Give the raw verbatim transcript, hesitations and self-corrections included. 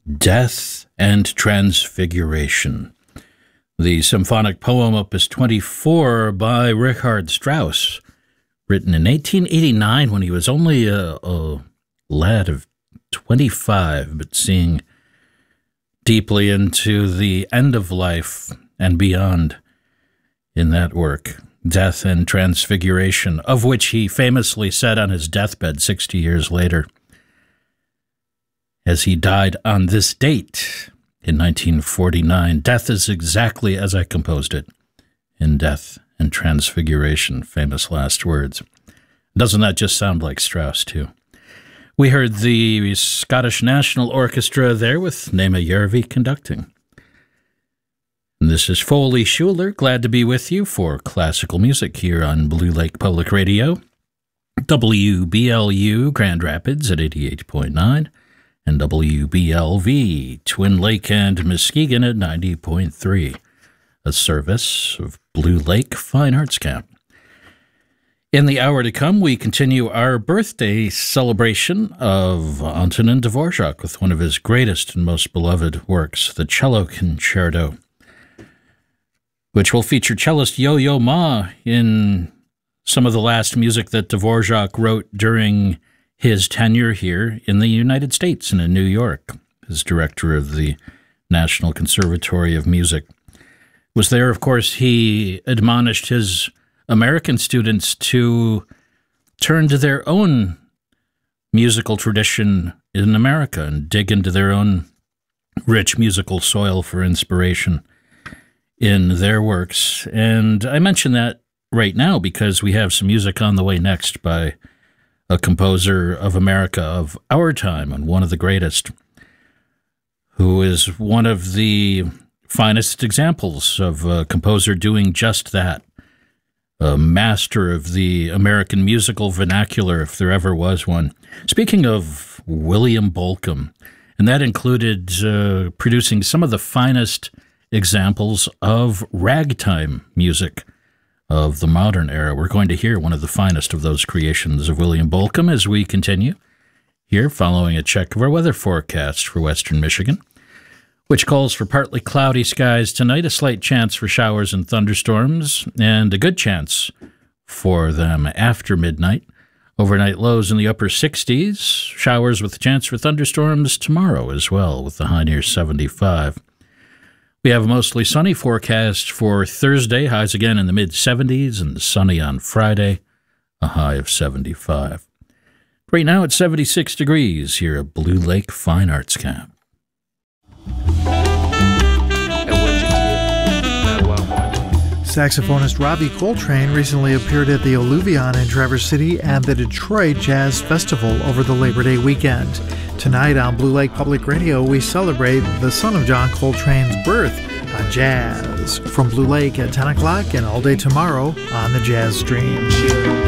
Death and Transfiguration, the symphonic poem opus twenty-four by Richard Strauss, written in eighteen eighty-nine when he was only a, a lad of twenty-five, but seeing deeply into the end of life and beyond in that work, Death and Transfiguration, of which he famously said on his deathbed sixty years later, as he died on this date in nineteen forty-nine, "Death is exactly as I composed it in Death and Transfiguration," famous last words. Doesn't that just sound like Strauss, too? We heard the Scottish National Orchestra there with Nema Järvi conducting. And this is Foley Schuler, glad to be with you for classical music here on Blue Lake Public Radio, W B L U Grand Rapids at eighty-eight point nine, and W B L V Twin Lake and Muskegon at ninety point three, a service of Blue Lake Fine Arts Camp. In the hour to come, we continue our birthday celebration of Antonin Dvorak with one of his greatest and most beloved works, the Cello Concerto, which will feature cellist Yo-Yo Ma in some of the last music that Dvorak wrote during his tenure here in the United States and in New York as director of the National Conservatory of Music. Was there, of course, he admonished his American students to turn to their own musical tradition in America and dig into their own rich musical soil for inspiration in their works. And I mention that right now because we have some music on the way next by a composer of America of our time and one of the greatest, who is one of the finest examples of a composer doing just that. A master of the American musical vernacular, if there ever was one. Speaking of William Bolcom, and that included uh, producing some of the finest examples of ragtime music of the modern era. We're going to hear one of the finest of those creations of William Bolcom as we continue here, following a check of our weather forecast for western Michigan, which calls for partly cloudy skies tonight, a slight chance for showers and thunderstorms, and a good chance for them after midnight. Overnight lows in the upper sixties, showers with a chance for thunderstorms tomorrow as well, with the high near seventy-five. We have a mostly sunny forecast for Thursday, highs again in the mid-seventies, and sunny on Friday, a high of seventy-five. Right now it's seventy-six degrees here at Blue Lake Fine Arts Camp. Saxophonist Ravi Coltrane recently appeared at the Alluvion in Traverse City and the Detroit Jazz Festival over the Labor Day weekend. Tonight on Blue Lake Public Radio, we celebrate the son of John Coltrane's birth on jazz. From Blue Lake at ten o'clock and all day tomorrow on the Jazz Stream.